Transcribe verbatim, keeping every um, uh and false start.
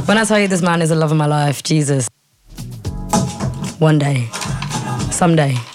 When I tell you this man is the love of my life, Jesus. One day. Someday.